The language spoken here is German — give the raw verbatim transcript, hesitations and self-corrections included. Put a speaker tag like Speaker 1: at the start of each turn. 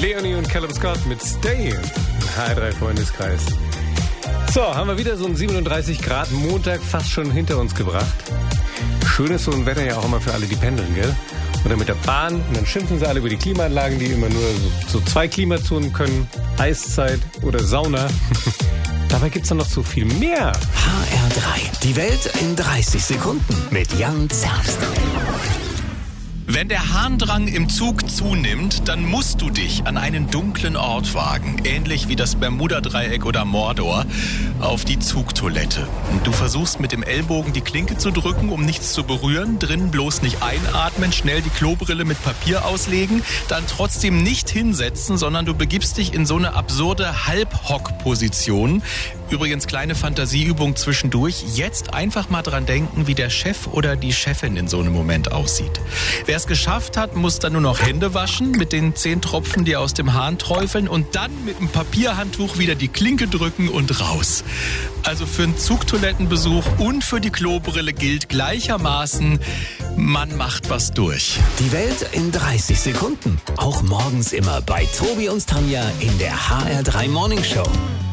Speaker 1: Leonie und Callum Scott mit Stay. H drei Freundeskreis. So, haben wir wieder so einen siebenunddreißig Grad Montag fast schon hinter uns gebracht. Schön ist so ein Wetter ja auch immer für alle, die pendeln, gell? Oder mit der Bahn. Und dann schimpfen sie alle über die Klimaanlagen, die immer nur so, so zwei Klimazonen können. Eiszeit oder Sauna. Dabei gibt's dann noch so viel mehr.
Speaker 2: H R drei. Die Welt in dreißig Sekunden mit Jan Zerbst.
Speaker 3: Wenn der Harndrang im Zug zunimmt, dann musst du dich an einen dunklen Ort wagen, ähnlich wie das Bermuda-Dreieck oder Mordor, auf die Zugtoilette. Und du versuchst mit dem Ellbogen die Klinke zu drücken, um nichts zu berühren, drinnen bloß nicht einatmen, schnell die Klobrille mit Papier auslegen, dann trotzdem nicht hinsetzen, sondern du begibst dich in so eine absurde Halbhock-Position. Übrigens kleine Fantasieübung zwischendurch. Jetzt einfach mal dran denken, wie der Chef oder die Chefin in so einem Moment aussieht. Wer es geschafft hat, muss dann nur noch Hände waschen mit den zehn Tropfen, die aus dem Hahn träufeln und dann mit einem Papierhandtuch wieder die Klinke drücken und raus. Also für einen Zugtoilettenbesuch und für die Klobrille gilt gleichermaßen, man macht was durch.
Speaker 2: Die Welt in dreißig Sekunden. Auch morgens immer bei Tobi und Tanja in der H R drei Morning Show.